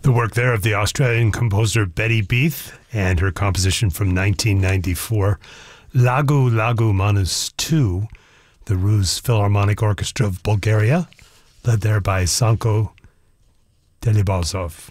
The work there of the Australian composer Betty Beath and her composition from 1994, Lagu Lagu Manus 2, the Rus Philharmonic Orchestra of Bulgaria, led there by Sanko Delibozov.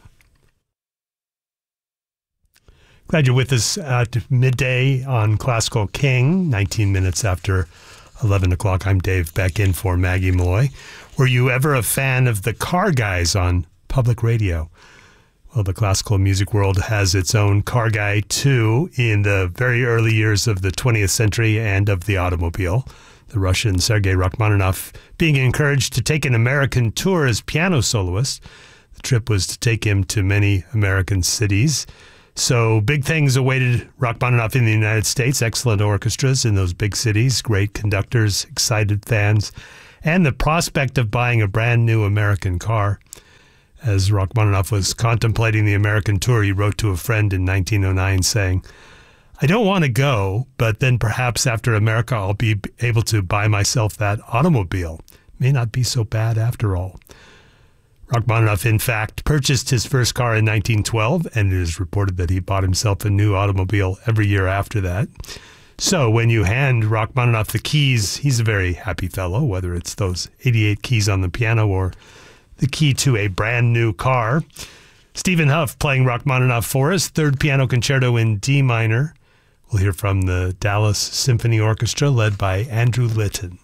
Glad you're with us at midday on Classical King, 19 minutes after 11 o'clock. I'm Dave Beck in for Maggie Malloy. Were you ever a fan of the Car Guys on public radio? Well, the classical music world has its own car guy, too, in the very early years of the 20th century and of the automobile. The Russian Sergei Rachmaninoff being encouraged to take an American tour as piano soloist. The trip was to take him to many American cities. So big things awaited Rachmaninoff in the United States, excellent orchestras in those big cities, great conductors, excited fans, and the prospect of buying a brand new American car. As Rachmaninoff was contemplating the American tour, he wrote to a friend in 1909 saying, "I don't want to go, but then perhaps after America I'll be able to buy myself that automobile. May not be so bad after all." Rachmaninoff, in fact, purchased his first car in 1912, and it is reported that he bought himself a new automobile every year after that. So when you hand Rachmaninoff the keys, he's a very happy fellow, whether it's those 88 keys on the piano or the key to a brand new car. Stephen Huff playing Rachmaninoff for us, third piano concerto in D minor. We'll hear from the Dallas Symphony Orchestra led by Andrew Litton.